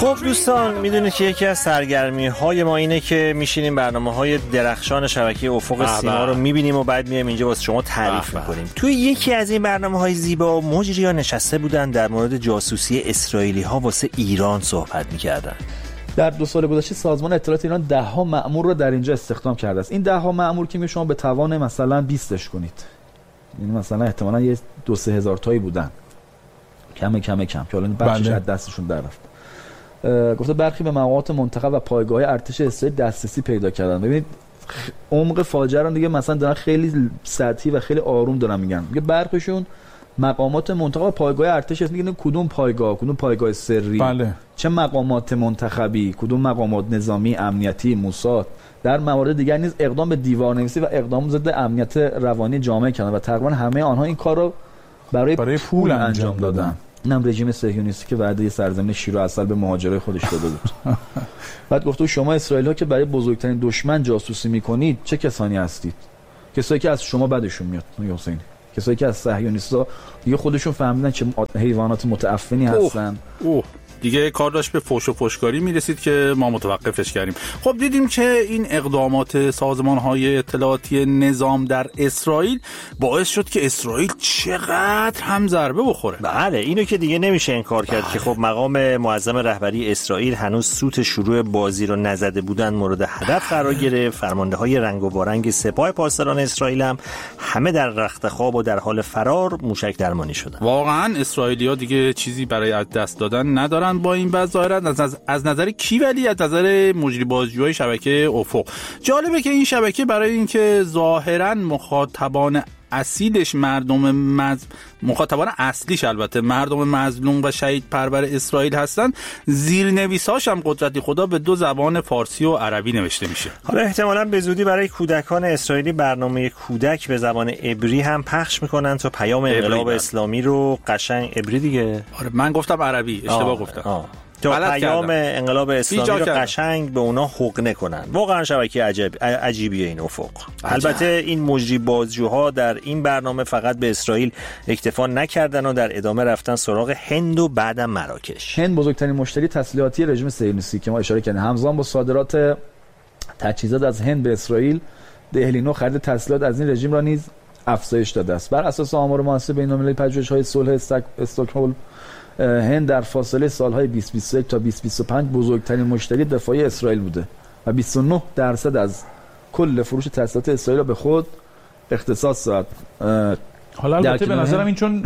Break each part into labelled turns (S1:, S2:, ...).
S1: خب دوستان، میدونید که یکی از سرگرمی‌های ما اینه که میشینیم برنامه‌های درخشان شبکه افق سیما رو میبینیم و بعد میایم اینجا واسه شما تعریف میکنیم. توی یکی از این برنامه‌های زیبا مجری‌ها نشسته بودن در مورد جاسوسی اسرائیلی‌ها واسه ایران صحبت میکردن.
S2: در 2 سال گذشته سازمان اطلاعات ایران 10 مأمور رو در اینجا استخدام کرده است. این 10 مأمور که شما به توان مثلا 20 کنید، یعنی مثلا احتمالاً یه 2-3 هزار تایی بودن، کم که حالا بخشش از دستشون در رفت. گفته برخی به مقامات منتخب و پایگاه ارتش اسرائیل دسترسی پیدا کردن. ببینید عمق فاجعه رو دیگه مثلا دارن خیلی سطحی و خیلی آروم دارن میگن. میگه برخیشون مقامات منتخب و پایگاه ارتش میگن کدوم پایگاه سری،
S3: بله.
S2: چه مقامات منتخبی، کدوم مقامات نظامی، امنیتی، موساد. در موارد دیگر نیز اقدام به دیوارنویسی و اقدام ضد امنیت روانی جامعه کردن و تقریبا همه آنها این کار رو برای پول انجام دادن. اینم رژیم صهیونیستی که وعده سرزمین شیر و عسل به مهاجرای خودش داده بود. بعد گفته شما اسرائیل‌ها که برای بزرگترین دشمن جاسوسی میکنید چه کسانی هستید؟ کسایی که از شما بدشون میاد. حسین، کسایی که از صهیونیست‌ها دیگه خودشون فهمیدن چه حیوانات متعفنی هستن.
S3: دیگه کار داشت به فوش و فوشکاری میرسید که ما متوقفش کردیم. خب دیدیم که این اقدامات سازمان‌های اطلاعاتی نظام در اسرائیل باعث شد که اسرائیل چقدر هم ضربه بخوره.
S1: بله، اینو که دیگه نمیشه انکار کرد که خب مقام معظم رهبری اسرائیل هنوز سوت شروع بازی رو نزده بودن مورد هدف قرار گرفت. فرمانده‌های رنگ و وارنگ سپاه پاسداران اسرائیل هم همه در رخت خواب و در حال فرار موشک درمانی شدن.
S3: واقعا اسرائیلی‌ها دیگه چیزی برای از دست دادن ندارن با این وضع ظاهرا. از نظر کی؟ ولی از نظر مجری بازجوهای شبکه افق. جالبه که این شبکه برای اینکه ظاهرا مخاطبان اصلیش مخاطبان اصلیش البته مردم مظلوم و شهید پرور اسرائیل هستن، زیرنویساش هم قدرتی خدا به 2 زبان فارسی و عربی نوشته میشه.
S1: حالا احتمالاً به زودی برای کودکان اسرائیلی برنامه کودک به زبان عبری هم پخش میکنن تا پیام انقلاب اسلامی رو قشنگ عبری دیگه.
S3: آره من گفتم عربی، اشتباه گفتم.
S1: تا پیام انقلاب اسلامی رو قشنگ به اونا حقنه کنن. واقعا شبکه عجیبیه این افق. البته این مجری بازجوها در این برنامه فقط به اسرائیل اکتفا نکردن و در ادامه رفتن سراغ هند و بعدم مراکش.
S2: هند بزرگترین مشتری تسلیحاتی رژیم صهیونیستی که ما اشاره کردیم، همزمان با صادرات تجهیزات از هند به اسرائیل، دهلینو خرید تسلیحات از این رژیم را نیز افزایش داده است. بر اساس آمار محاسب بین‌المللی پژوهش‌های صلح استکهلم، هند در فاصله سالهای 2021 تا 2025 بزرگترین مشتری دفاعی اسرائیل بوده و 29% از کل فروش تسلیحات اسرائیل را به خود اختصاص داد.
S3: حالا البته به نظرم این چون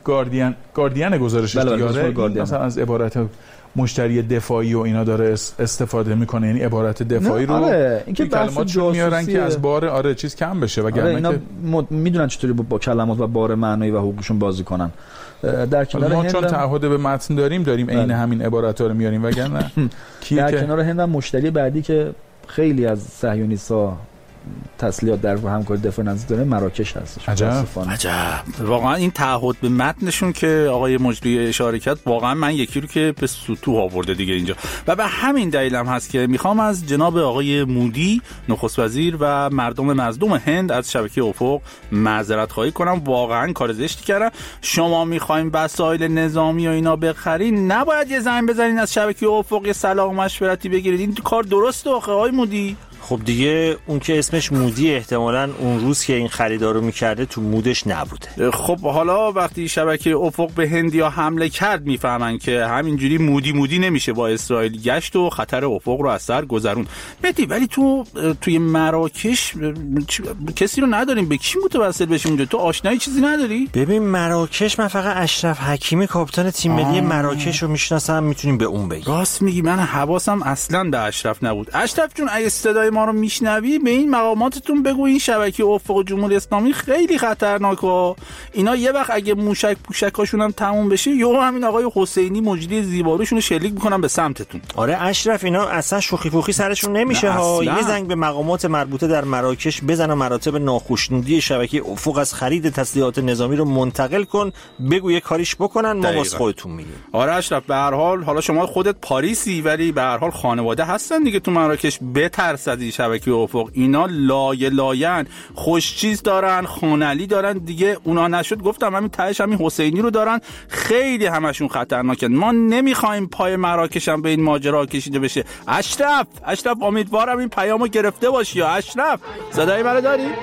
S3: گاردین گزارشش دیگه مثلا از عبارت مشتری دفاعی و اینا داره استفاده میکنه، یعنی عبارت دفاعی رو
S2: این که
S3: کلمات میارن که از بار چیز کم بشه، وگرنه
S2: اینا میدونن چطوری با کلمات و بار معنایی و حقوقشون بازی کنن. در کنار
S3: ما چون تعهد به متن داریم عین همین عبارات رو میاریم، وگرنه
S2: در کنار هند هم مشتری بعدی که خیلی از صهیونیست‌ها تسلیحات در همکاری دفاع نزدیک داره مراکش هستش.
S3: عجب. واقعا این تعهد به متنشون که آقای مجری اشاره کرد، واقعا من یکی رو که به سطوح آورده دیگه اینجا، و به همین دلیل هم هست که میخوام از جناب آقای مودی نخست وزیر و مردم مظلوم هند از شبکه افق معذرت خواهی کنم. واقعا کار زشتی کردن. شما میخواین وسایل نظامی و اینا بخرین، نباید یه زنگ بزنین از شبکه افق یه صلاح مشورتی بگیرید. این کار درسته آقای مودی؟
S1: خب دیگه اون که اسمش مودی احتمالاً اون روز که این خریدارو میکرده تو مودش نبوده.
S3: خب حالا وقتی شبکه افق به هندیا حمله کرد میفهمن که همینجوری مودی نمیشه با اسرائیل گشت و خطر افق رو از سر گذرون. بدی ولی توی مراکش کسی رو نداریم، به کی متوسل بشیم اونجا؟ تو آشنایی چیزی نداری؟
S1: ببین مراکش من فقط اشرف حکیمی کاپیتان تیم ملی مراکش رو میشناسم، میتونیم به اون بگیم.
S3: راست میگی، من حواسم اصلا به اشرف نبود. اشرف جون اگه صدای ما رو میشنوی به این مقاماتتون بگو این شبکه افق جمهوری اسلامی خیلی خطرناکه. اینا یه وقت اگه موشک پوشکاشون هم تموم بشه یا همین آقای حسینی مجری زیباروشون رو شلیک میکنن به سمتتون.
S1: آره اشرف، اینا اصلا شوخی پوخی سرشون نمیشه ها. یه زنگ به مقامات مربوطه در مراکش بزن و مراتب ناخوشنودی شبکه افق از خرید تسلیحات نظامی رو منتقل کن، بگو یه کاریش بکنن، ما واسه خودتون میگیم.
S3: آره اشرف، به هر حال حالا شما خودت پاریسی ولی به هر حال خانواده هستن دیگه تو مراکش، بترس از این شبکه افق. اینا لاین خوش چیز دارن، خانلی دارن دیگه. اونا نشد گفتم همین تهش همین حسینی رو دارن، خیلی همشون خطرناکن. ما نمیخوایم پای مراکش هم به این ماجرا کشیده بشه. اشرف امیدوارم این پیامو گرفته باشی. یا اشرف صدای منو داری؟